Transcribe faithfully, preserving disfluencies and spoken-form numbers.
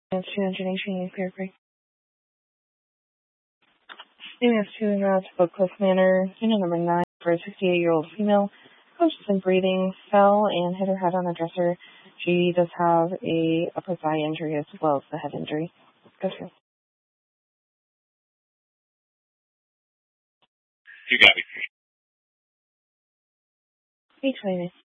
It's two Nation, you clear free. Name is two in route to Cliff Manor, unit number nine for a sixty-eight-year-old female. Conscious and breathing, fell and hit her head on the dresser. She does have a upper thigh injury as well as the head injury. Go through. You got me. Hey, Tony.